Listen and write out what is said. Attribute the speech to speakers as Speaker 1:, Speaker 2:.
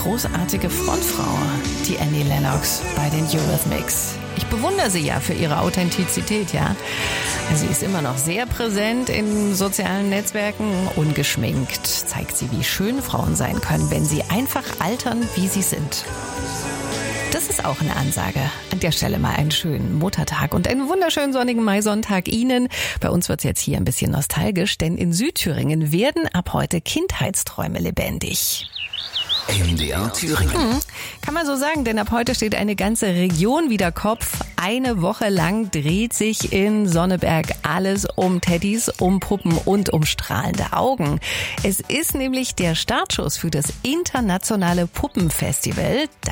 Speaker 1: großartige Frontfrau, die Annie Lennox bei den Eurythmics. Ich bewundere sie ja für ihre Authentizität, ja. Sie ist immer noch sehr präsent in sozialen Netzwerken, ungeschminkt. Zeigt sie, wie schön Frauen sein können, wenn sie einfach altern, wie sie sind. Das ist auch eine Ansage. An der Stelle mal einen schönen Muttertag und einen wunderschönen sonnigen Maisonntag Ihnen. Bei uns wird's jetzt hier ein bisschen nostalgisch, denn in Südthüringen werden ab heute Kindheitsträume lebendig.
Speaker 2: MDR Thüringen.
Speaker 1: Kann man so sagen, denn ab heute steht eine ganze Region wieder Kopf. Eine Woche lang dreht sich in Sonneberg alles um Teddys, um Puppen und um strahlende Augen. Es ist nämlich der Startschuss für das internationale Puppenfestival. Da